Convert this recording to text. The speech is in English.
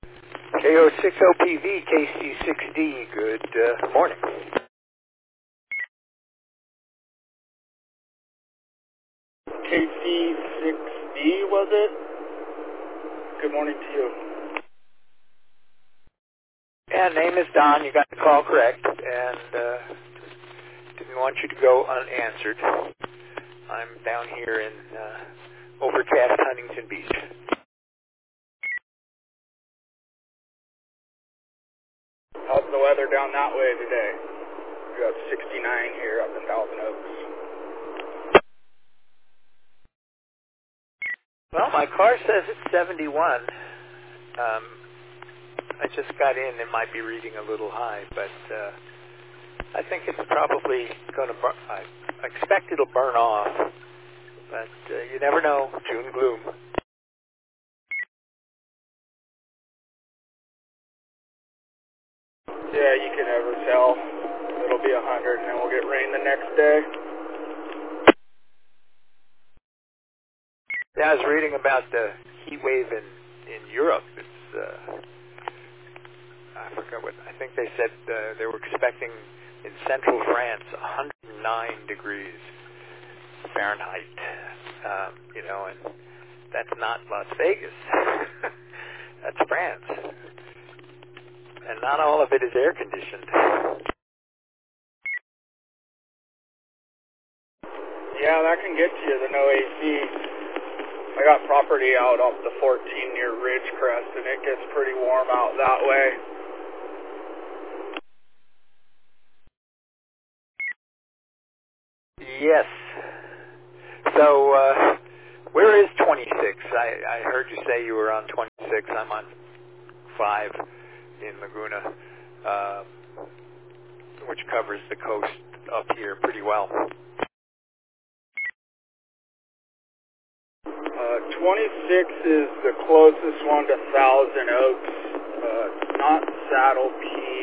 KO60PV, KC6D, good morning. KC6D, was it? Good morning to you. Yeah, name is Don, you got the call correct, and didn't want you to go unanswered. I'm down here in overcast Huntington Beach. How's the weather down that way today? We got 69 here up in Thousand Oaks. Well, my car says it's 71. I just got in. It might be reading a little high, but I think it's probably going to burn. I expect it'll burn off, but you never know. June gloom. Yeah, you can never tell. It'll be 100 and then we'll get rain the next day. Yeah, I was reading about the heat wave in Europe. It's I forgot what, I think they said they were expecting in central France 109 degrees Fahrenheit, and that's not Las Vegas. That's France. And not all of it is air conditioned. Yeah, that can get to you, the no AC. I got property out off the 14 near Ridgecrest, and it gets pretty warm out that way. Yes. So, where is 26? I heard you say you were on 26. I'm on 5 in Laguna, which covers the coast up here pretty well. 26 is the closest one to Thousand Oaks. It's not Saddle Key.